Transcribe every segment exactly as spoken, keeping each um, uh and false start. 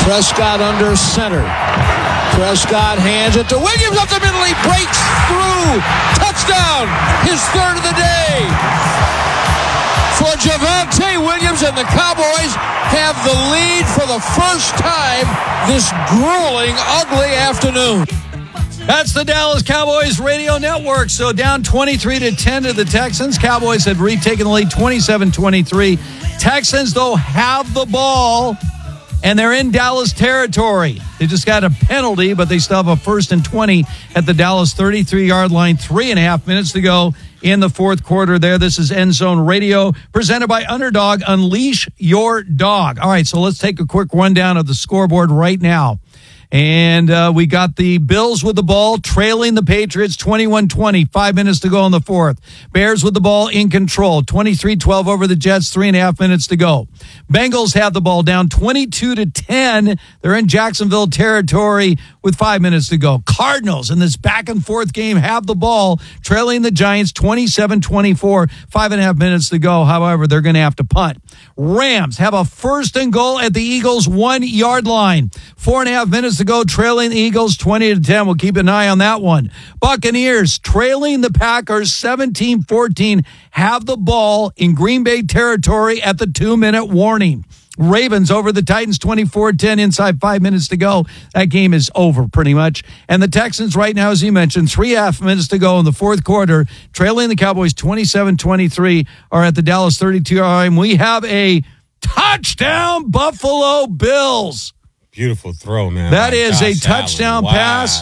Prescott under center. Prescott hands it to Williams up the middle. He breaks through. Touchdown. His third of the day. For Javonte Williams, and the Cowboys have the lead for the first time this grueling, ugly afternoon. That's the Dallas Cowboys radio network. So down twenty-three to ten to the Texans. Cowboys have retaken the lead twenty-seven twenty-three. Texans, though, have the ball, and they're in Dallas territory. They just got a penalty, but they still have a first and twenty at the Dallas thirty-three-yard line. Three and a half minutes to go in the fourth quarter there. This is End Zone Radio, presented by Underdog. Unleash your dog. All right, so let's take a quick rundown of the scoreboard right now. And uh, we got the Bills with the ball, trailing the Patriots twenty-one twenty. Five minutes to go in the fourth. Bears with the ball in control, twenty-three twelve over the Jets. Three and a half minutes to go. Bengals have the ball down twenty-two to ten. They're in Jacksonville territory with five minutes to go. Cardinals in this back and forth game have the ball, trailing the Giants twenty-seven twenty-four. Five and a half minutes to go. However, they're going to have to punt. Rams have a first and goal at the Eagles one-yard line. Four and a half minutes to go, trailing the Eagles twenty to ten. We'll keep an eye on that one. Buccaneers trailing the Packers seventeen fourteen, have the ball in Green Bay territory at the two-minute warning. Ravens over the Titans twenty-four ten, inside five minutes to go. That game is over pretty much. And the Texans right now, as you mentioned, three and a half minutes to go in the fourth quarter, trailing the Cowboys twenty-seven twenty-three, are at the Dallas thirty-two-yard line. We have a touchdown, Buffalo Bills. Beautiful throw, man. That My is Josh a touchdown Allen. Wow. pass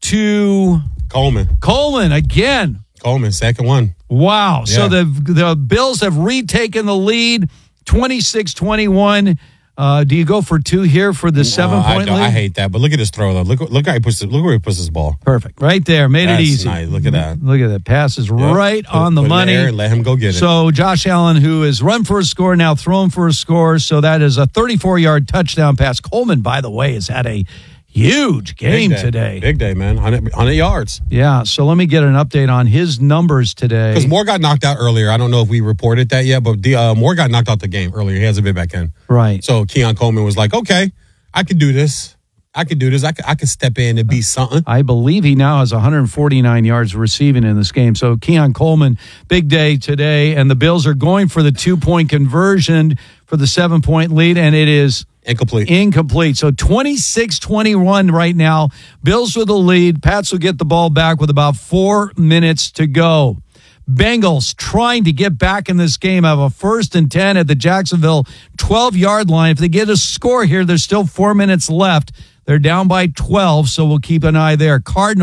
to Coleman. Coleman again. Coleman, second one. Wow. Yeah. So the the Bills have retaken the lead, twenty-six twenty-one. Uh, do you go for two here for the seven-point uh, I, lead? I hate that, but look at his throw, though. Look, look how he puts it, look where he puts his ball. Perfect. Right there. Made That's it easy. nice. Look at that. Look at that. Pass is Yep. right Put- on the put it money. there, let him go get it. So Josh Allen, who has run for a score, now thrown for a score. So that is a thirty-four-yard touchdown pass. Coleman, by the way, has had a huge game Big day. today. Big day, man. one hundred, one hundred yards. Yeah. So let me get an update on his numbers today. Because Moore got knocked out earlier. I don't know if we reported that yet, but the, uh, Moore got knocked out the game earlier. He hasn't been back in. Right. So Keon Coleman was like, okay, I could do this. I could do this. I could, I could step in and be something. I believe he now has one hundred forty-nine yards receiving in this game. So Keon Coleman, big day today. And the Bills are going for the two-point conversion for the seven-point lead, and it is Incomplete. incomplete. So twenty-six twenty-one right now. Bills with the lead. Pats will get the ball back with about four minutes to go. Bengals trying to get back in this game, have a first and ten at the Jacksonville twelve-yard line. If they get a score here, there's still four minutes left. They're down by twelve, so we'll keep an eye there. Cardinals